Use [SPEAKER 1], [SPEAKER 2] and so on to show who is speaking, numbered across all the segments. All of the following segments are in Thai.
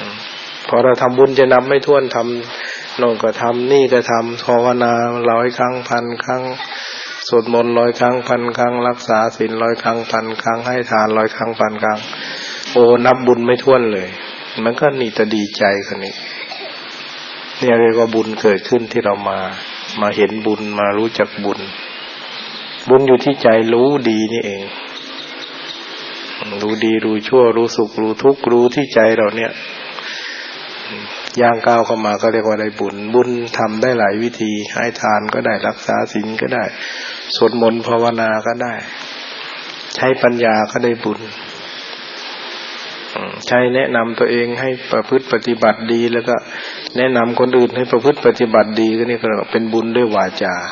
[SPEAKER 1] พอเราทำบุญจะนับไม่ถ้วนทำโน่นก็ทำนี่ก็ทำภาวนา100 ครั้ง 1,000 ครั้งสวดมนต์100 ครั้ง 1,000 ครั้งรักษาศีล100 ครั้ง 1,000 ครั้งให้ทาน100 ครั้ง 1,000 ครั้งโอ้นับบุญไม่ถ้วนเลยมันก็นี่จะดีใจคนนี้เนี่ยเรียกว่าบุญเกิดขึ้นที่เรามาเห็นบุญมารู้จักบุญอยู่ที่ใจรู้ดีนี่เองรู้ดีรู้ชั่วรู้สุขรู้ทุกข์รู้ที่ใจเราเนี่ยย่างก้าวเข้ามาก็เรียกว่าได้บุญทำได้หลายวิธีให้ทานก็ได้รักษาศีลก็ได้สวดมนต์ภาวนาก็ได้ใช้ปัญญาก็ได้บุญใช้แนะนำตัวเองให้ประพฤติปฏิบัติดีแล้วก็แนะนำคนอื่นให้ประพฤติปฏิบัติดีก็นี่ก็เป็นบุญด้วยวาจา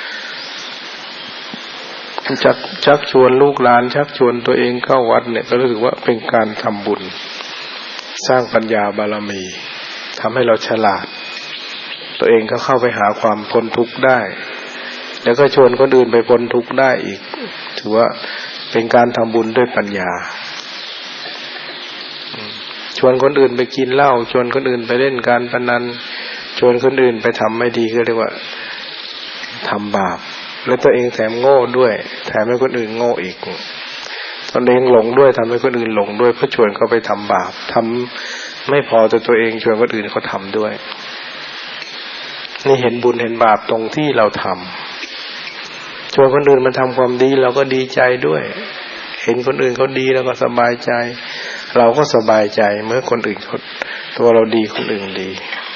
[SPEAKER 1] ชักชวนลูกหลานชักชวนตัวเองเข้าวัดเนี่ยก็รู้สึกว่าเป็นการทำบุญสร้างปัญญาบารมีทำให้เราฉลาดตัวเองก็เข้าไปหาความพ้นทุกข์ได้แล้วก็ชวนคนอื่นไปพ้นทุกข์ได้อีกถือว่าเป็นการทำบุญด้วยปัญญาชวนคนอื่นไปกินเหล้าชวนคนอื่นไปเล่นการพนันชวนคนอื่นไปทำไม่ดีก็เรียกว่าทำบาปแล้วตัวเองแถมโง่ด้วยแถมให้คนอื่นโง่อีกตนเองหลงด้วยทำให้คนอื่นหลงด้วยเพราะชวนเขาไปทำบาปทำไม่พอตัวเองชวนคนอื่นเขาทำด้วยนี่เห็นบุญเห็นบาปตรงที่เราทำชวนคนอื่นมาทำความดีเราก็ดีใจด้วยเห็นคนอื่นเขาดีแล้วก็สบายใจเราก็สบายใจเมื่อคนอื่นเขาตัวเราดีคนอื่นดี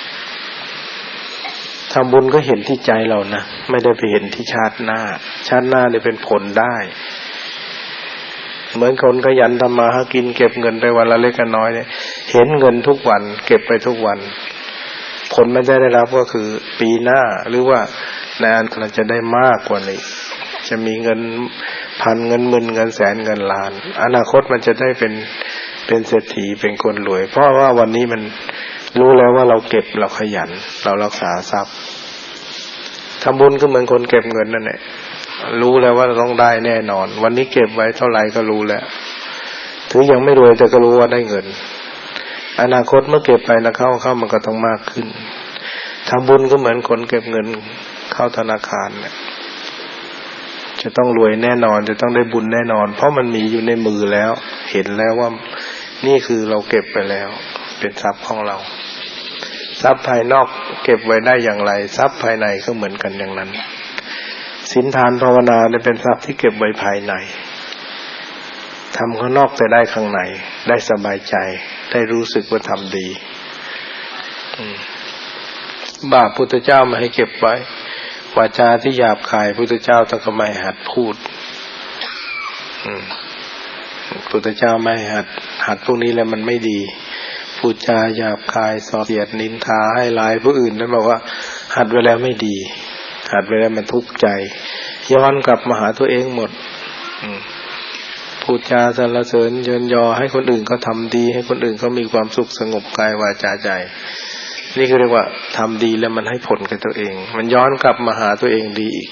[SPEAKER 1] ทำบุญก็เห็นที่ใจเรานะไม่ได้ไปเห็นที่ชาติหน้าเนี่ยเป็นผลได้เหมือนคนขยันทำมาหากินเก็บเงินไปวันละเล็กน้อยเนี่ยเห็นเงินทุกวันเก็บไปทุกวันผลมันจะได้รับก็คือปีหน้าหรือว่าในอนาคตจะได้มากกว่านี้จะมีเงินพันเงินหมื่นเงินแสนเงินล้านอนาคตมันจะได้เป็นเศรษฐีเป็นคนรวยเพราะว่าวันนี้มันรู้แล้วว่าเราเก็บเราขยันเรารักษาทรัพย์ทำบุญก็เหมือนคนเก็บเงินนั่นแหละรู้แล้วว่าต้องได้แน่นอนวันนี้เก็บไว้เท่าไหร่ก็รู้แล้วถึงยังไม่รวยแต่ก็รู้ว่าได้เงินอนาคตเมื่อเก็บไปนะเข้ามันก็ต้องมากขึ้นทำบุญก็เหมือนคนเก็บเงินเข้าธนาคารเนี่ยจะต้องรวยแน่นอนจะต้องได้บุญแน่นอนเพราะมันมีอยู่ในมือแล้วเห็นแล้วว่านี่คือเราเก็บไปแล้วเป็นทรัพย์ของเราทรัพย์ภายนอกเก็บไว้ได้อย่างไรทรัพย์ภายในก็เหมือนกันอย่างนั้นศีลทานภาวนาเนี่ยเป็นทรัพย์ที่เก็บไว้ภายในทำข้างนอกแต่ได้ข้างในได้สบายใจได้รู้สึกว่าทำดีบาปพุทธเจ้าไม่ให้เก็บไว้วาจาที่หยาบคายพุทธเจ้าต้องก็ไม่หัดพูดพุทธเจ้าไม่หัดพวกนี้แล้วมันไม่ดีพูดจาหยาบคายส่อเสียดนินทาให้ร้ายผู้อื่นนั่นบอกว่าหัดไว้แล้วไม่ดีหัดไว้แล้วมันทุกข์ใจย้อนกลับมาหาตัวเองหมดพูดจาสรรเสริญเยินยอให้คนอื่นเขาทำดีให้คนอื่นเขามีความสุขสงบกายวาจาใจนี่คือเรียกว่าทำดีแล้วมันให้ผลกับตัวเองมันย้อนกลับมาหาตัวเองดีอีก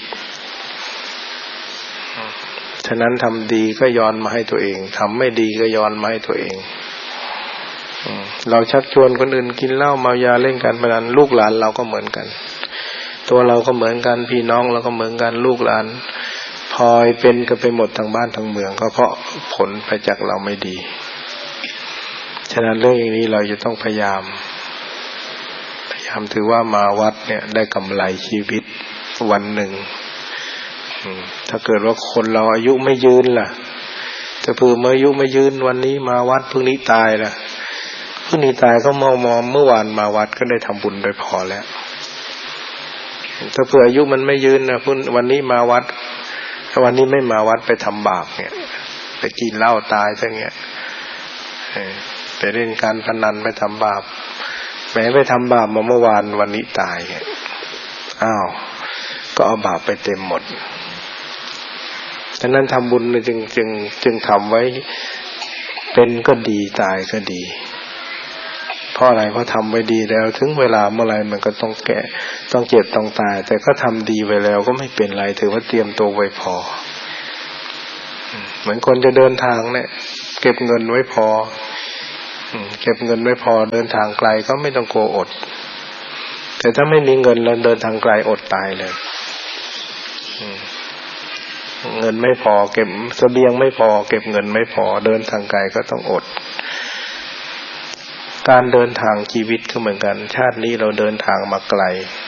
[SPEAKER 1] ฉะนั้นทำดีก็ย้อนมาให้ตัวเองทำไม่ดีก็ย้อนมาให้ตัวเองเราชักชวนคนอื่นกินเหล้าเมายาเล่นการพนันลูกหลานเราก็เหมือนกันตัวเราก็เหมือนกันพี่น้องเราก็เหมือนกันลูกหลานพลอยเป็นกันไปหมดทั้งบ้านทั้งเมืองก็เพราะผลไปจากเราไม่ดีฉะนั้นเรื่องอย่างนี้เราจะต้องพยายามถือว่ามาวัดเนี่ยได้กำไรชีวิตวันหนึ่งถ้าเกิดว่าคนเราอายุไม่ยืนล่ะถ้าเผื่ออายุไม่ยืนวันนี้มาวัดพรุ่งนี้ตายล่ะพรุ่งนี้ตายก็มองเมื่อวานมาวัดก็ได้ทำบุญไปพอแล้วถ้าเผื่ออายุมันไม่ยืนนะวันนี้มาวัดถ้าวันนี้ไม่มาวัดไปทำบาปเนี่ยไปกินเหล้าตายซะเงี้ยไปเล่นการพนันไปทำบาปแม้ไปทำบาปมาเมื่อวานวันนี้ตายอ้าวก็เอาบาปไปเต็มหมดฉะนั้นทำบุญจึงทำไว้เป็นก็ดีตายก็ดีเพราะอะไรเพราะทำไว้ดีแล้วถึงเวลาเมื่อไรมันก็ต้องแก่ต้องเจ็บต้องตายแต่ก็ทำดีไว้แล้วก็ไม่เป็นไรถือว่าเตรียมตัวไว้พอเหมือนคนจะเดินทางเนี่ยเก็บเงินไว้พอเก็บเงินไม่พอเดินทางไกลก็ไม่ต้องกลัวอดแต่ถ้าไม่มีเงินแล้วเดินทางไกลอดตายเลยเงินไม่พอเก็บเสบียงไม่พอเก็บเงินไม่พอเดินทางไกลก็ต้องอดการเดินทางชีวิตก็เหมือนกันชาตินี้เราเดินทางมาไกล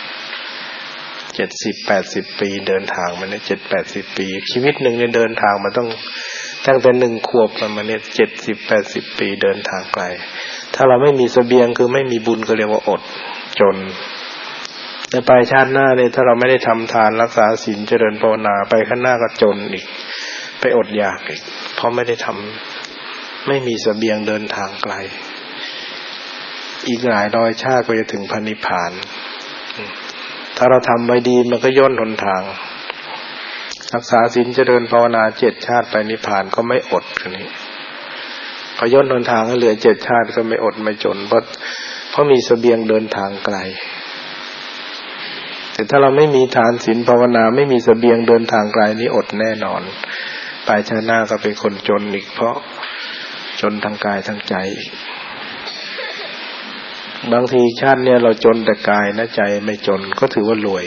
[SPEAKER 1] 70-80 ปีเดินทางมาเนี่ย7-80 ปีชีวิตหนึ่งเนี่ยเดินทางมาต้องตั้งแต่1 ขวบมาเนี่ย70-80 ปีเดินทางไกลถ้าเราไม่มีเสบียงคือไม่มีบุญก็เรียกว่าอดจนในปลายชาติหน้าเนี่ยถ้าเราไม่ได้ทำทานรักษาศีลเจริญภาวนาไปข้างหน้าก็จนอีกไปอดอยากอีกเพราะไม่ได้ทำไม่มีเสบียงเดินทางไกลอีกหลายร้อยชาติก็จะถึงพระนิพพานถ้าเราทำไว้ดีมันก็ย่นหนทางรักษาศีลเจริญภาวนา7 ชาติไปนิพพานก็ไม่อดคนนี้พอย่นหนทางให้เหลือ7 ชาติก็ไม่อดไม่จนเพราะมีเสบียงเดินทางไกลแต่ถ้าเราไม่มีทานศีลภาวนาไม่มีเสบียงเดินทางไกลนี่อดแน่นอนปลายชาติหน้าก็เป็นคนจนอีกเพราะจนทางกายทางใจอีกบางทีชาติเนี่ยเราจนแต่กายนะใจไม่จนก็ถือว่ารวย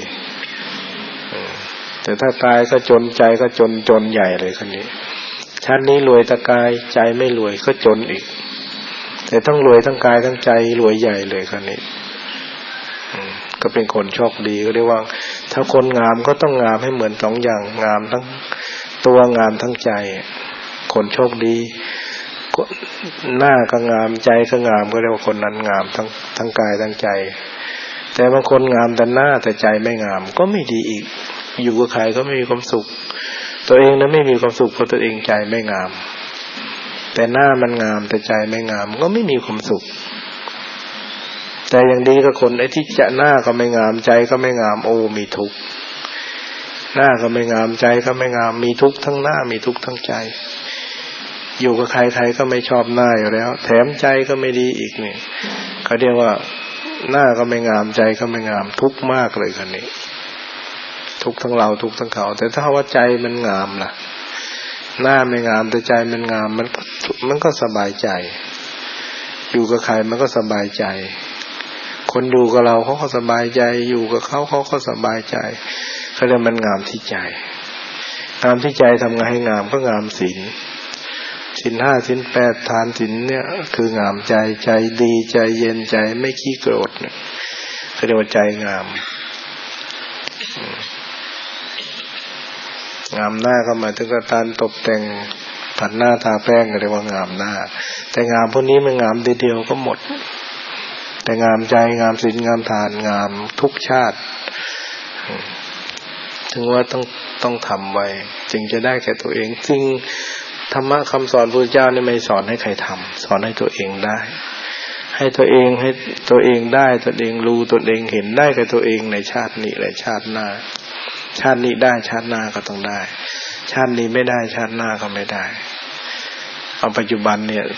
[SPEAKER 1] แต่ถ้ากายก็จนใจก็จนใหญ่เลยคนนี้ชาตินี้รวยแต่กายใจไม่รวยก็จนอีกแต่ต้องรวยทั้งกายทั้งใจรวยใหญ่เลยคนนี้ก็เป็นคนโชคดีก็เรียกว่าถ้าคนงามก็ต้องงามให้เหมือน2 อย่างงามทั้งตัวงามทั้งใจคนโชคดีหน้าก็งามใจก็งามก็เรียกว่าคนนั้นงามทั้งกายทั้งใจแต่บางคนงามแต่หน้าแต่ใจไม่งามก็ไม่ดีอีกอยู่กับใครก็ไม่มีความสุขตัวเองนั้นไม่มีความสุขเพราะตัวเองใจไม่งามแต่หน้ามันงามแต่ใจไม่งามก็ไม่มีความสุขแต่อย่างดีก็คนไอ้ที่จะหน้าก็ไม่งามใจก็ไม่งามโอ้มีทุกข์หน้าก็ไม่งามใจก็ไม่งามมีทุกข์ทั้งหน้ามีทุกข์ทั้งใจอยู่กับใครๆก็ไม่ชอบหน้าอยู่แล้วแถมใจก็ไม่ดีอีกนี่เขาเรียกว่าหน้าก็ไม่งามใจก็ไม่งามทุกข์มากเลยคนนี้ทุกข์ทั้งเราทุกข์ทั้งเขาแต่ถ้าว่าใจมันงามล่ะหน้าไม่งามแต่ใจมันงามมันก็สบายใจอยู่กับใครมันก็สบายใจคนอยู่กับเราเขาก็สบายใจอยู่กับเขาก็สบายใจเขาเรียกมันงามที่ใจงามที่ใจทำไงให้งามก็งามศีลศีล 5ศีล 8ทานศีลเนี่ยคืองามใจใจดีใจเย็นใจไม่ขี้โกรธเนี่ยเขาเรียกว่าใจงามงามหน้าก็หมายถึงการตกแต่งผัดหน้าทาแป้งก็เรียกว่างามหน้าแต่งามพวกนี้มันงามเดียวก็หมดแต่งามใจงามศีลงามทานงามทุกชาติถึงว่าต้องทำไว้จึงจะได้แก่ตัวเองจริงธรรมะคำสอนพระพุทธเจ้านี่ไม่สอนให้ใครทำสอนให้ตัวเองได้ให้ตัวเองได้ตัวเองรู้ตัวเองเห็นได้กับตัวเองในชาตินี้และชาติหน้าชาตินี้ได้ชาติหน้าก็ต้องได้ชาตินี้ไม่ได้ชาติหน้าก็ไม่ได้เอาปัจจุบันเนี่ย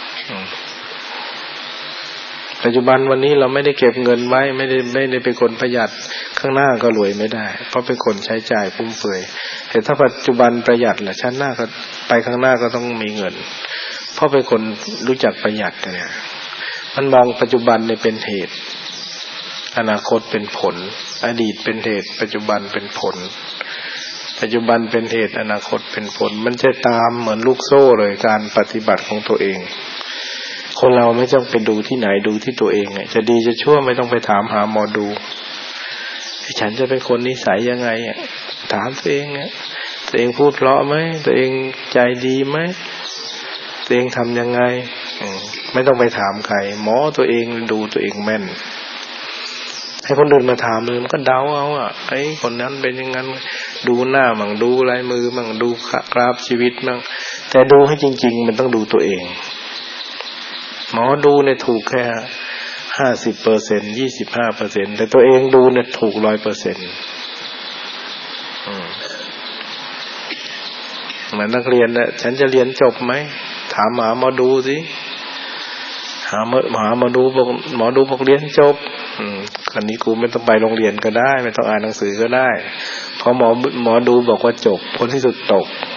[SPEAKER 1] ปัจจุบันวันนี้เราไม่ได้เก็บเงินไว้ไม่ได้เป็นคนประหยัดข้างหน้าก็รวยไม่ได้เพราะเป็นคนใช้จ่ายฟุ่มเฟือยแต่ถ้าปัจจุบันประหยัดล่ะชาติหน้าก็ไปข้างหน้าก็ต้องมีเงินเพราะเป็นคนรู้จักประหยัดเนี่ยมันมองปัจจุบันเนี่ยเป็นเหตุอนาคตเป็นผลอดีตเป็นเหตุปัจจุบันเป็นผลปัจจุบันเป็นเหตุอนาคตเป็นผลมันจะตามเหมือนลูกโซ่เลยการปฏิบัติของตัวเองคนเราไม่ต้องไปดูที่ไหนดูที่ตัวเองจะดีจะชั่วไม่ต้องไปถามหาหมอดูฉันจะเป็นคนนิสัยยังไงถามตัวเองตัวเองพูดเพราะไหมตัวเองใจดีไหมตัวเองทำยังไงไม่ต้องไปถามใครหมอตัวเองดูตัวเองแม่นให้คนอื่นมาถามเลยมันก็เดาเอาไอ้คนนั้นเป็นอย่างนั้นดูหน้ามั่งดูลายมือมั่งดูกราฟชีวิตมั่งแต่ดูให้จริงๆมันต้องดูตัวเองหมอดูเนี่ยถูกแค่ 50% 25% แต่ตัวเองดูเนี่ยถูก 100% เหมือนนักเรียนน่ะฉันจะเรียนจบไหมถามหมอดูสิหาหมอดูบอกหมอดูบอกเรียนจบอันนี้กูไม่ต้องไปโรงเรียนก็ได้ไม่ต้องอ่านหนังสือก็ได้เพราะหมอดูบอกว่าจบผลที่สุดตก